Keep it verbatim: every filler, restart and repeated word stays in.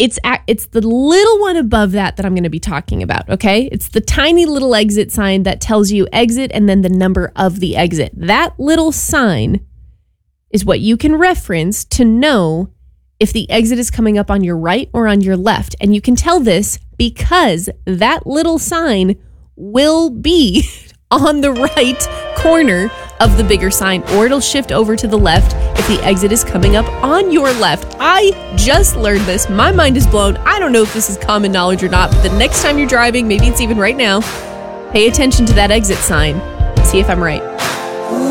It's a- it's the little one above that that I'm going to be talking about, okay? It's the tiny little exit sign that tells you exit and then the number of the exit. That little sign is what you can reference to know if the exit is coming up on your right or on your left. And you can tell this because that little sign will be on the right corner of the bigger sign, or it'll shift over to the left if the exit is coming up on your left. I just learned this. My mind is blown. I don't know if this is common knowledge or not, but the next time you're driving, maybe it's even right now, pay attention to that exit sign. See if I'm right.